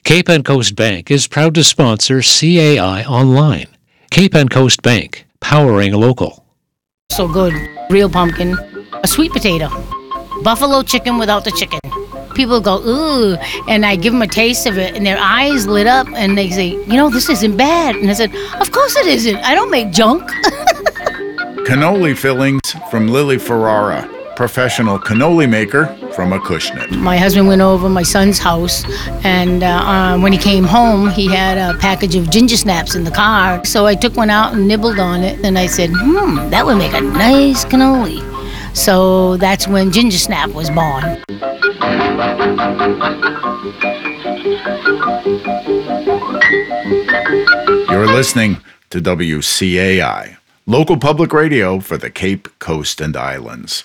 Cape and Coast Bank is proud to sponsor CAI Online. Cape and Coast Bank, powering local. So good. Real pumpkin. A sweet potato. Buffalo chicken without the chicken. People go, ooh, and I give them a taste of it, and their eyes lit up, and they say, this isn't bad. And I said, of course it isn't. I don't make junk. Cannoli fillings from Lily Ferrara, professional cannoli maker from Acushnet. My husband went over my son's house, and when he came home, he had a package of ginger snaps in the car. So I took one out and nibbled on it, and I said, that would make a nice cannoli. So that's when Ginger Snap was born. You're listening to WCAI, local public radio for the Cape, Coast, and Islands.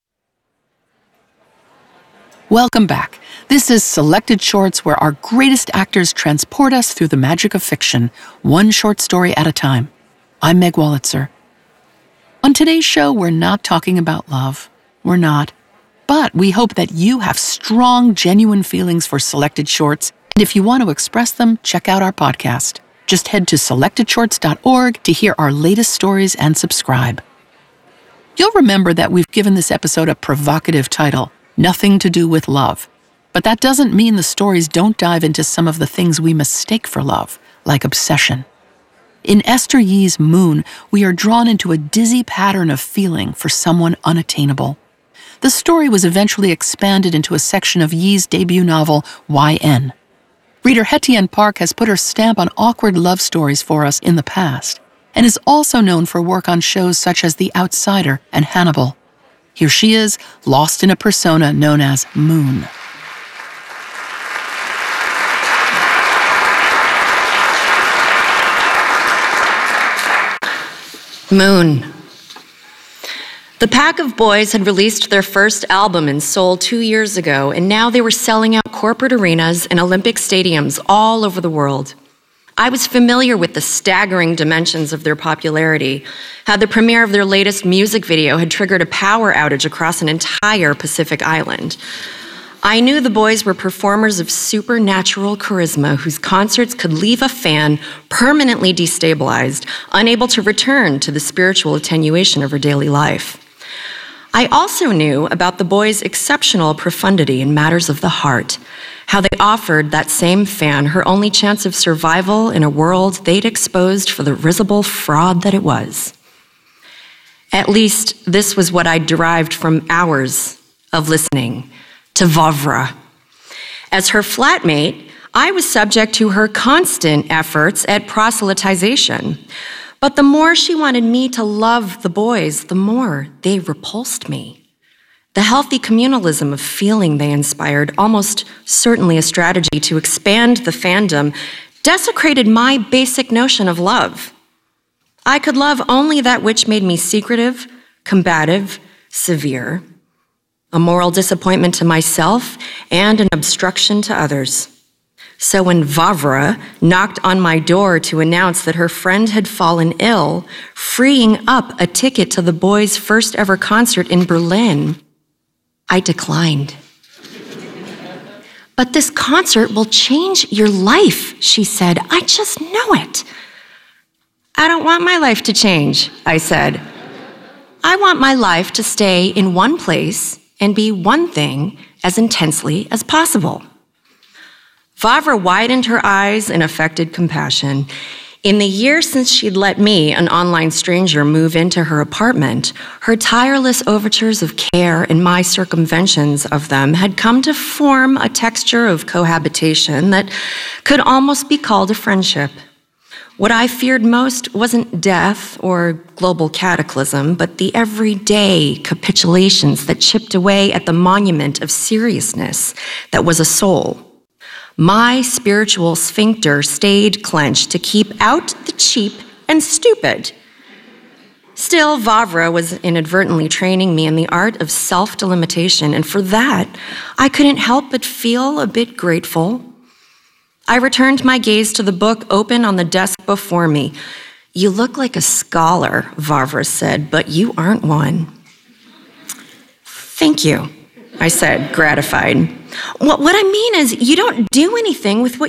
Welcome back. This is Selected Shorts, where our greatest actors transport us through the magic of fiction, one short story at a time. I'm Meg Wolitzer. On today's show, we're not talking about love. We're not. But we hope that you have strong, genuine feelings for Selected Shorts, and if you want to express them, check out our podcast. Just head to selectedshorts.org to hear our latest stories and subscribe. You'll remember that we've given this episode a provocative title, Nothing to Do with Love. But that doesn't mean the stories don't dive into some of the things we mistake for love, like obsession. In Esther Yi's Moon, we are drawn into a dizzy pattern of feeling for someone unattainable. The story was eventually expanded into a section of Yi's debut novel, YN. Reader Hettienne Park has put her stamp on awkward love stories for us in the past, and is also known for work on shows such as The Outsider and Hannibal. Here she is, lost in a persona known as Moon. Moon. The Pack of Boys had released their first album in Seoul 2 years ago, and now they were selling out corporate arenas and Olympic stadiums all over the world. I was familiar with the staggering dimensions of their popularity, how the premiere of their latest music video had triggered a power outage across an entire Pacific island. I knew the boys were performers of supernatural charisma whose concerts could leave a fan permanently destabilized, unable to return to the spiritual attenuation of her daily life. I also knew about the boys' exceptional profundity in matters of the heart, how they offered that same fan her only chance of survival in a world they'd exposed for the risible fraud that it was. At least this was what I derived from hours of listening to Vavra. As her flatmate, I was subject to her constant efforts at proselytization. But the more she wanted me to love the boys, the more they repulsed me. The healthy communalism of feeling they inspired, almost certainly a strategy to expand the fandom, desecrated my basic notion of love. I could love only that which made me secretive, combative, severe, a moral disappointment to myself and an obstruction to others. So when Vavra knocked on my door to announce that her friend had fallen ill, freeing up a ticket to the boys' first ever concert in Berlin, I declined. But this concert will change your life, she said. I just know it. I don't want my life to change, I said. I want my life to stay in one place and be one thing as intensely as possible. Vavra widened her eyes in affected compassion. In the year since she'd let me, an online stranger, move into her apartment, her tireless overtures of care and my circumventions of them had come to form a texture of cohabitation that could almost be called a friendship. What I feared most wasn't death or global cataclysm, but the everyday capitulations that chipped away at the monument of seriousness that was a soul. My spiritual sphincter stayed clenched to keep out the cheap and stupid. Still, Vavra was inadvertently training me in the art of self-delimitation, and for that, I couldn't help but feel a bit grateful. I returned my gaze to the book open on the desk before me. You look like a scholar, Vavra said, but you aren't one. Thank you, I said, gratified. What I mean is, you don't do anything with what